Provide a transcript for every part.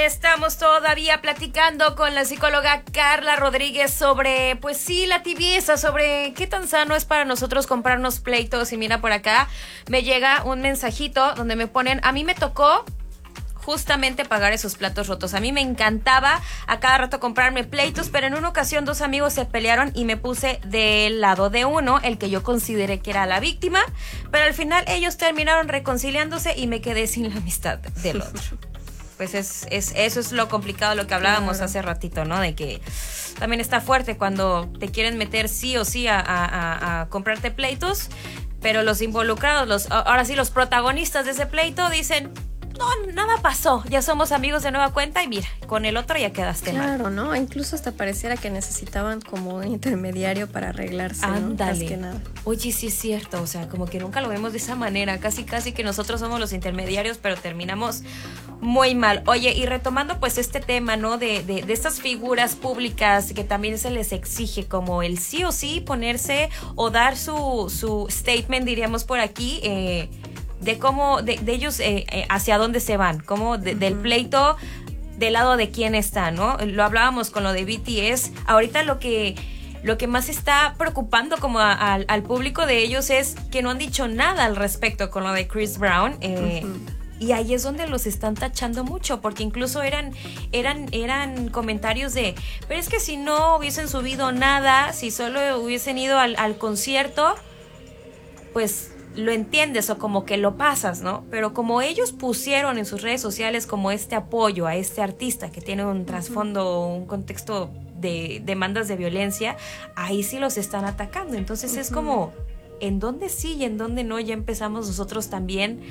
estamos todavía platicando con la psicóloga Carla Rodríguez sobre, pues sí, la tibieza, sobre qué tan sano es para nosotros comprarnos pleitos. Y mira, por acá me llega un mensajito donde me ponen, a mí me tocó justamente pagar esos platos rotos. A mí me encantaba a cada rato comprarme pleitos, pero en una ocasión 2 amigos se pelearon y me puse del lado de uno, el que yo consideré que era la víctima, pero al final ellos terminaron reconciliándose y me quedé sin la amistad del otro. Pues eso es lo complicado, lo que hablábamos hace ratito, ¿no? De que también está fuerte cuando te quieren meter sí o sí a comprarte pleitos, pero los involucrados, ahora sí los protagonistas de ese pleito dicen, no, nada pasó, ya somos amigos de nueva cuenta y mira, con el otro ya quedaste mal. Claro, ¿no? Incluso hasta pareciera que necesitaban como un intermediario para arreglarse, ¿no? Más que nada. Oye, sí es cierto, o sea, como que nunca lo vemos de esa manera, casi que nosotros somos los intermediarios, pero terminamos muy mal. Oye, y retomando pues este tema, ¿no? De estas figuras públicas que también se les exige como el sí o sí ponerse o dar su statement, diríamos por aquí, de cómo, de ellos hacia dónde se van, cómo del pleito, del lado de quién está, ¿no? Lo hablábamos con lo de BTS, ahorita lo que más está preocupando como al público de ellos es que no han dicho nada al respecto con lo de Chris Brown, y ahí es donde los están tachando mucho, porque incluso eran comentarios de, pero es que si no hubiesen subido nada, si solo hubiesen ido al concierto, pues lo entiendes o como que lo pasas, ¿no? Pero como ellos pusieron en sus redes sociales como este apoyo a este artista que tiene un trasfondo, un contexto de demandas de violencia, ahí sí los están atacando. Entonces es como, ¿en dónde sí y en dónde no? Ya empezamos nosotros también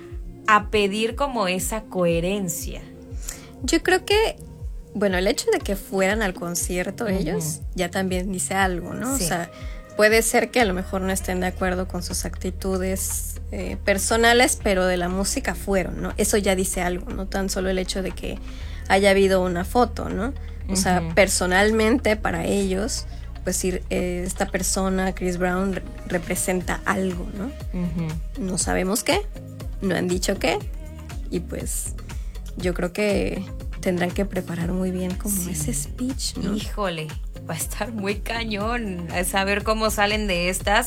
a pedir como esa coherencia. Yo creo que, bueno, el hecho de que fueran al concierto ellos ya también dice algo, ¿no? Sí. O sea, puede ser que a lo mejor no estén de acuerdo con sus actitudes personales, pero de la música fueron, ¿no? Eso ya dice algo, no tan solo el hecho de que haya habido una foto, ¿no? O sea, personalmente para ellos, pues esta persona, Chris Brown, representa algo, ¿no? No sabemos qué, no han dicho qué, y pues yo creo que tendrán que preparar muy bien como ese speech, ¿no? Híjole, va a estar muy cañón saber cómo salen de estas.